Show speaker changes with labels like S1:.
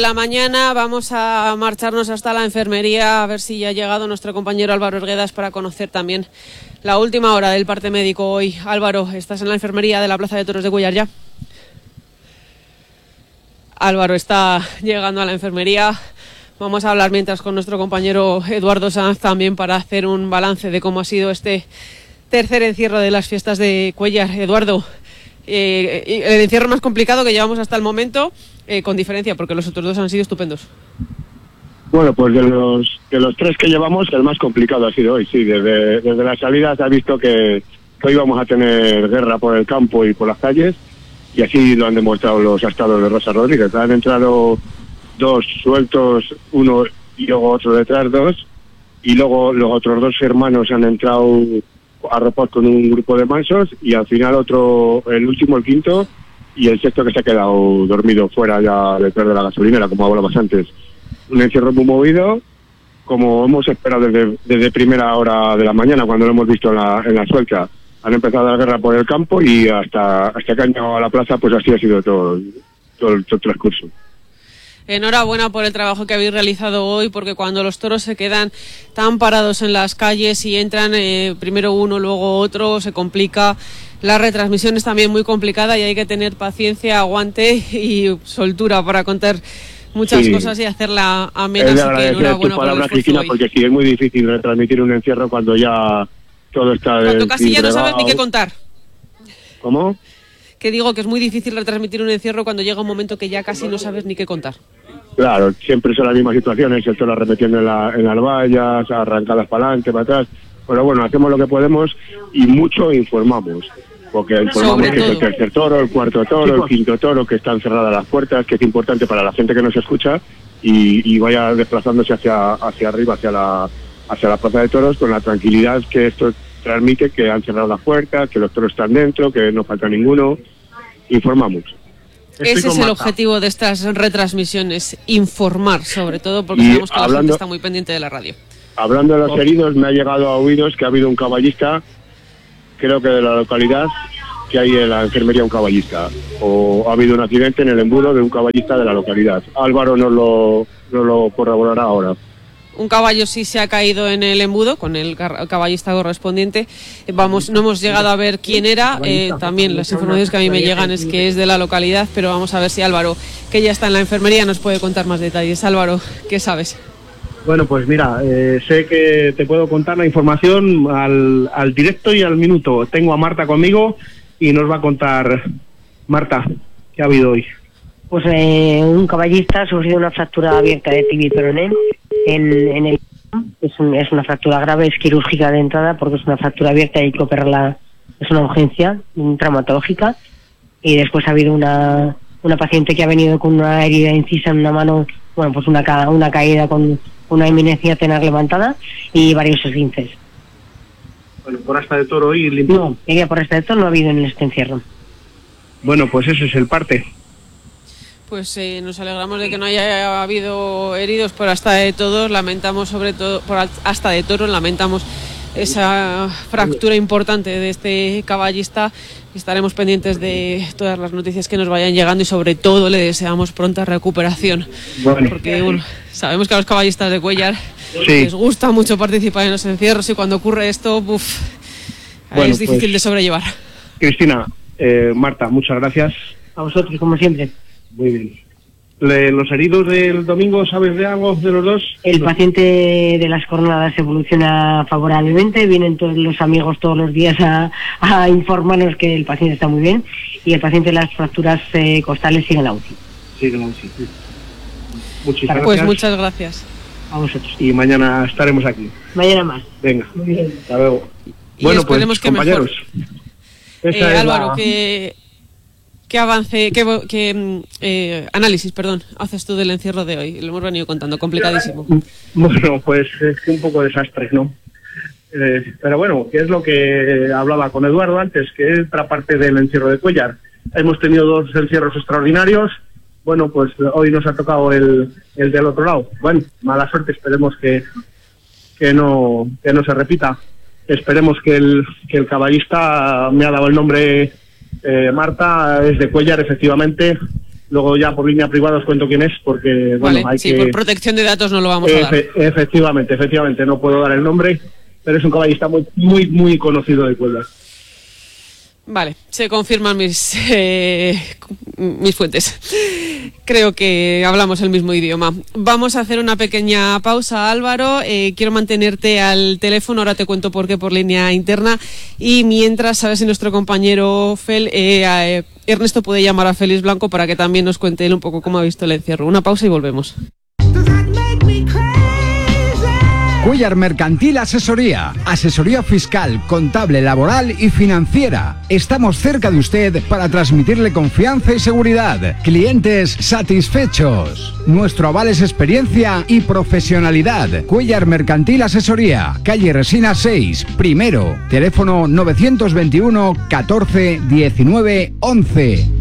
S1: La mañana vamos a marcharnos hasta la enfermería a ver si ya ha llegado nuestro compañero Álvaro Erguedas para conocer también la última hora del parte médico hoy. Álvaro, ¿estás en la enfermería de la Plaza de Toros de Cuéllar ya? Álvaro está llegando a la enfermería. Vamos a hablar mientras con nuestro compañero Eduardo Sanz también para hacer un balance de cómo ha sido este tercer encierro de las fiestas de Cuéllar. Eduardo, el encierro más complicado que llevamos hasta el momento, con diferencia, porque los otros dos han sido estupendos.
S2: Bueno, pues de los tres que llevamos, el más complicado ha sido hoy, sí. Desde la salida se ha visto que hoy vamos a tener guerra por el campo y por las calles, y así lo han demostrado los astados de Rosa Rodríguez. Han entrado dos sueltos, uno y luego otro detrás, dos, y luego los otros dos hermanos han entrado arropados con un grupo de mansos, y al final otro, el último, el quinto, y el sexto que se ha quedado dormido fuera ya detrás de la gasolinera, como hablabas antes. Un encierro muy movido, como hemos esperado desde primera hora de la mañana, cuando lo hemos visto en la suelta. Han empezado la guerra por el campo y hasta que han llegado a la plaza, pues así ha sido todo el transcurso.
S1: Enhorabuena por el trabajo que habéis realizado hoy, porque cuando los toros se quedan tan parados en las calles y entran primero uno, luego otro, se complica. La retransmisión es también muy complicada y hay que tener paciencia, aguante y soltura para contar muchas cosas y hacerla amena. Así que enhorabuena por el esfuerzo, Cristina, hoy.
S2: Porque sí, es muy difícil retransmitir un encierro cuando ya todo está...
S1: Cuando casi ya no sabes ni qué contar.
S2: ¿Cómo?
S1: Que digo que es muy difícil retransmitir un encierro cuando llega un momento que ya casi no sabes ni qué contar.
S2: Claro, siempre son las mismas situaciones, el toro arremetiendo en las vallas, arrancadas para adelante, para atrás. Pero bueno, hacemos lo que podemos y mucho informamos. Porque informamos que es el tercer toro, el cuarto toro, el quinto toro, que están cerradas las puertas, que es importante para la gente que nos escucha y vaya desplazándose hacia arriba, hacia la plaza de toros, con la tranquilidad que esto transmite, que han cerrado las puertas, que los toros están dentro, que no falta ninguno. Informamos.
S1: Ese es el objetivo de estas retransmisiones, informar, sobre todo porque sabemos que la gente está muy pendiente de la radio. Hablando
S2: de los heridos, me ha llegado a oídos que ha habido un caballista, creo que de la localidad, que hay en la enfermería un caballista, o ha habido un accidente en el embudo de un caballista de la localidad. Álvaro nos lo corroborará ahora.
S1: Un caballo sí se ha caído en el embudo con el caballista correspondiente. No hemos llegado a ver quién era. También las informaciones que a mí me llegan es que es de la localidad, pero vamos a ver si Álvaro, que ya está en la enfermería, nos puede contar más detalles. Álvaro, ¿qué sabes?
S3: Bueno, pues mira, sé que te puedo contar la información al directo y al minuto. Tengo a Marta conmigo y nos va a contar. Marta, ¿qué ha habido hoy?
S4: Pues un caballista ha sufrido una fractura abierta de tibia y peroné en el... Es una fractura grave, es quirúrgica de entrada porque es una fractura abierta y hay que operarla, es una urgencia traumatológica. Y después ha habido una paciente que ha venido con una herida incisa en una mano, bueno, pues una caída con una eminencia tenar levantada y varios esguinces.
S3: Bueno, por asta de toro y limpio.
S4: No, herida por asta de toro no ha habido en este encierro.
S3: Bueno, pues ese es el parte.
S1: Pues nos alegramos de que no haya habido heridos por asta de toros, lamentamos sobre todo por asta de toros, lamentamos esa fractura importante de este caballista. Estaremos pendientes de todas las noticias que nos vayan llegando y sobre todo le deseamos pronta recuperación. Bueno, porque sabemos que a los caballistas de Cuéllar les gusta mucho participar en los encierros y cuando ocurre esto, es difícil de sobrellevar.
S3: Cristina, Marta, muchas gracias.
S4: A vosotros, como siempre.
S3: Muy bien. ¿Los heridos del domingo, sabes de algo de los dos?
S4: El paciente de las cornadas evoluciona favorablemente, vienen todos los amigos todos los días a informarnos que el paciente está muy bien y el paciente de las fracturas costales sigue en la UCI.
S3: Sigue en la UCI. Muchas gracias.
S1: Pues muchas gracias.
S4: A vosotros.
S3: Y mañana estaremos aquí.
S4: Mañana más.
S3: Venga,
S4: muy bien.
S3: Hasta luego.
S1: Y bueno, esperemos que
S3: compañeros.
S1: Álvaro, ¿qué avance, qué análisis, haces tú del encierro de hoy? Lo hemos venido contando, complicadísimo.
S3: Bueno, pues es un poco desastre, ¿no? Pero bueno, que es lo que hablaba con Eduardo antes, que es otra parte del encierro de Cuéllar. Hemos tenido dos encierros extraordinarios. Bueno, pues hoy nos ha tocado el del otro lado. Bueno, mala suerte, esperemos que no se repita. Esperemos que el caballista, me ha dado el nombre, Marta, es de Cuéllar, efectivamente, Luego ya por línea privada os cuento quién es, porque bueno,
S1: vale, sí, por protección de datos no lo vamos a dar.
S3: Efectivamente, no puedo dar el nombre, pero es un caballista muy conocido de Cuellar.
S1: Vale, se confirman mis fuentes. Creo que hablamos el mismo idioma. Vamos a hacer una pequeña pausa, Álvaro. Quiero mantenerte al teléfono, ahora te cuento por qué, por línea interna. Y mientras, a ver si nuestro compañero Ernesto puede llamar a Félix Blanco para que también nos cuente él un poco cómo ha visto el encierro. Una pausa y volvemos.
S5: Cuellar Mercantil Asesoría. Asesoría fiscal, contable, laboral y financiera. Estamos cerca de usted para transmitirle confianza y seguridad. Clientes satisfechos. Nuestro aval es experiencia y profesionalidad. Cuellar Mercantil Asesoría. Calle Resina 6, primero. Teléfono 921 14 19 11.